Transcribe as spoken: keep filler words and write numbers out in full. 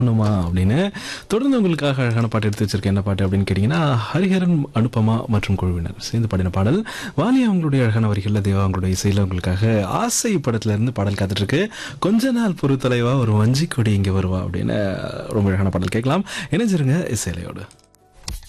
பண்ணுமா அப்படின்னு தொடர்ந்து உங்களுக்காக அழகான பாட்டு எடுத்து வச்சிருக்கேன். என்ன பாட்டு அப்படின்னு கேட்டீங்கன்னா, ஹரிஹரன், அனுபமா மற்றும் குழுவினர் சேர்ந்து பாடின பாடல். வாலி அவங்களுடைய அழகான வரிகளில், தேவா அவங்களுடைய இசையில் உங்களுக்காக ஆசை படத்துல இருந்து பாடல் காத்துட்டு இருக்கு. கொஞ்ச நாள் பொறுத்தலைவா ஒரு வஞ்சி கொடி இங்கே வருவா அப்படின்னு ரொம்ப அழகான பாடல் கேட்கலாம். இணைஞ்சிருங்க இசையிலையோடு.